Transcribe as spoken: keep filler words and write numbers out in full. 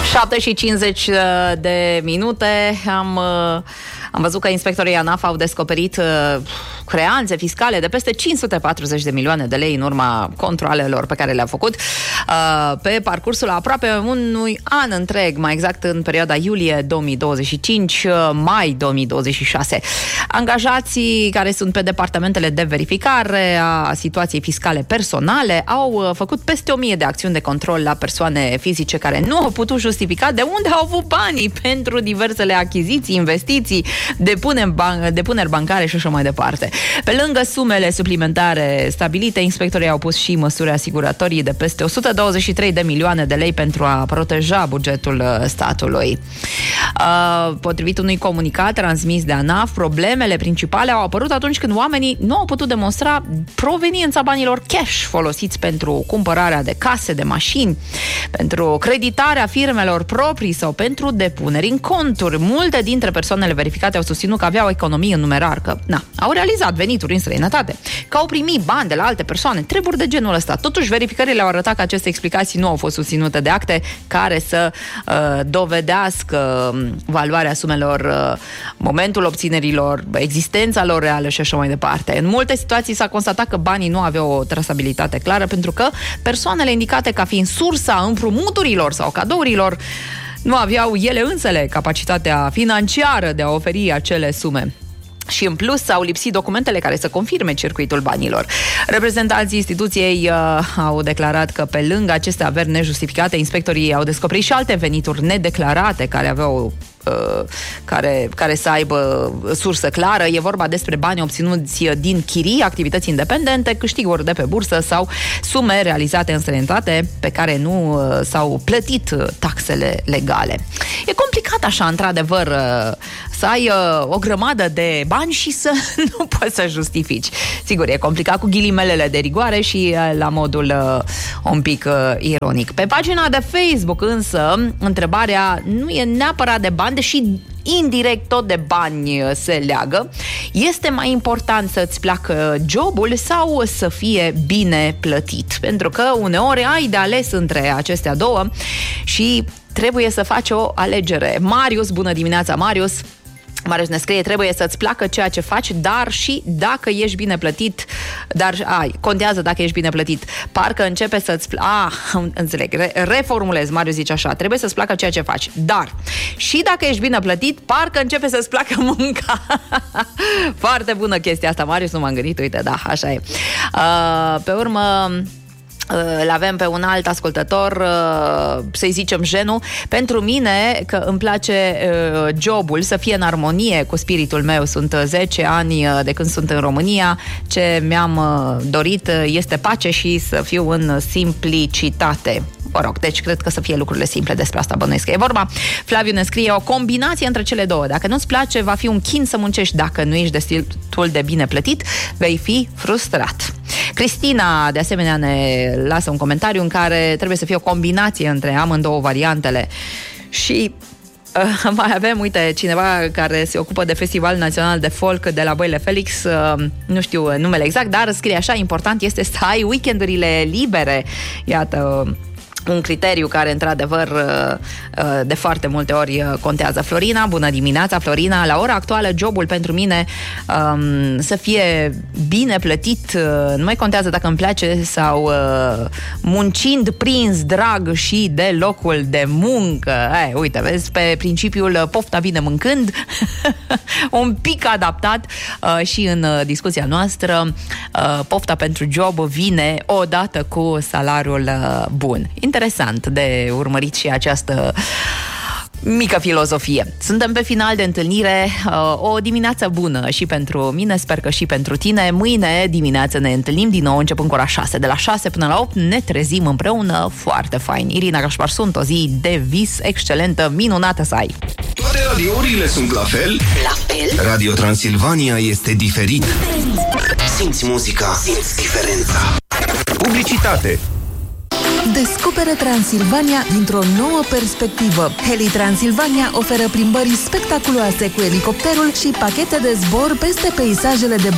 șapte și cincizeci de minute. Am, am văzut că inspectorii ANAF au descoperit creanțe fiscale de peste cinci sute patruzeci de milioane de lei în urma controalelor pe care le-au făcut pe parcursul aproape unui an întreg, mai exact în perioada iulie două mii douăzeci și cinci mai două mii douăzeci și șase. Angajații care sunt pe departamentele de verificare a situației fiscale personale au făcut peste o mie de acțiuni de control la persoane fizice care nu au putut justifica de unde au avut banii pentru diversele achiziții, investiții, depuneri, ban- depuneri bancare și așa mai departe. Pe lângă sumele suplimentare stabilite, inspectorii au pus și măsuri asiguratorii de peste o sută douăzeci și trei de milioane de lei pentru a proteja bugetul statului. Potrivit unui comunicat transmis de ANAF, problemele principale au apărut atunci când oamenii nu au putut demonstra proveniența banilor cash folosiți pentru cumpărarea de case, de mașini, pentru creditarea firmelor proprii sau pentru depuneri în conturi. Multe dintre persoanele verificate au susținut că aveau economii în numerar, că na, au realizat venituri în străinătate, că au primit bani de la alte persoane, treburi de genul ăsta. Totuși, verificările au arătat că aceste explicații nu au fost susținute de acte care să uh, dovedească valoarea sumelor, uh, momentul obținerilor, existența lor reală și așa mai departe. În multe situații s-a constatat că banii nu aveau o trasabilitate clară pentru că persoanele indicate ca fiind sursa împrumuturilor sau cadourilor nu aveau ele însele capacitatea financiară de a oferi acele sume. Și în plus au lipsit documentele care să confirme circuitul banilor. Reprezentanții instituției uh, au declarat că pe lângă aceste averi nejustificate, inspectorii au descoperit și alte venituri nedeclarate care aveau uh, care, care să aibă sursă clară. E vorba despre bani obținuți din chirii, activități independente, câștiguri de pe bursă sau sume realizate în străinătate pe care nu uh, s-au plătit taxele legale. E complicat așa, într-adevăr, uh, să ai uh, o grămadă de bani și să nu poți să justifici. Sigur, e complicat cu ghilimelele de rigoare și uh, la modul uh, un pic uh, ironic. Pe pagina de Facebook însă, întrebarea nu e neapărat de bani, deși indirect tot de bani se leagă. Este mai important să-ți placă jobul sau să fie bine plătit? Pentru că uneori ai de ales între acestea două și trebuie să faci o alegere. Marius, bună dimineața, Marius! Marius ne scrie, trebuie să-ți placă ceea ce faci, dar și dacă ești bine plătit, dar, a, contează dacă ești bine plătit. Parcă începe să-ți... A, înțeleg, re, reformulez, Marius zice așa, trebuie să-ți placă ceea ce faci, dar și dacă ești bine plătit, parcă începe să-ți placă munca. Foarte bună chestia asta, Marius, nu m-am gândit, uite, da, așa e. Uh, pe urmă... Îl avem pe un alt ascultător, să-i zicem Jenu. Pentru mine, că îmi place jobul să fie în armonie cu spiritul meu. Sunt zece ani de când sunt în România. Ce mi-am dorit este pace și să fiu în simplicitate. Mă rog, deci cred că să fie lucrurile simple, despre asta bănuiesc că e vorba. Flaviu ne scrie, o combinație între cele două. Dacă nu-ți place, va fi un chin să muncești. Dacă nu ești destul de bine plătit, vei fi frustrat. Cristina, de asemenea, ne lasă un comentariu în care trebuie să fie o combinație între amândouă variantele. Și uh, mai avem, uite, cineva care se ocupă de Festival Național de Folk de la Boile Felix, uh, nu știu numele exact, dar scrie așa, important este să ai weekendurile libere. Iată, un criteriu care, într-adevăr, de foarte multe ori contează. Florina, bună dimineața, Florina. La ora actuală, jobul pentru mine um, să fie bine plătit. Nu mai contează dacă îmi place sau uh, muncind prins drag și de locul de muncă. Hai, uite, vezi, pe principiul pofta vine mâncând, un pic adaptat uh, și în discuția noastră, uh, pofta pentru job vine odată cu salariul uh, bun. Interesant de urmărit și această mică filozofie. Suntem pe final de întâlnire, o dimineață bună și pentru mine, sper că și pentru tine. Mâine dimineață ne întâlnim din nou începând cu ora șase. De la șase până la opt ne trezim împreună, foarte fain. Irina Gașpar sunt, o zi de vis excelentă, minunată să ai. Toate radiourile sunt la fel? La fel? Radio Transilvania este diferit. Simți muzica, simți diferența. Publicitate. Descoperă Transilvania dintr-o nouă perspectivă. Heli Transilvania oferă plimbări spectaculoase cu elicopterul și pachete de zbor peste peisajele de